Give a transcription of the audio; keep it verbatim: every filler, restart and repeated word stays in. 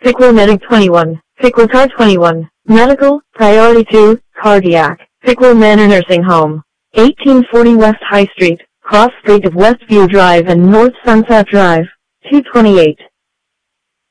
Pickle Medic twenty-one, Pickle Car twenty-one, Medical, Priority two, Cardiac, Pickle Manor Nursing Home, eighteen forty West High Street, cross street of Westview Drive and North Sunset Drive, two twenty-eight.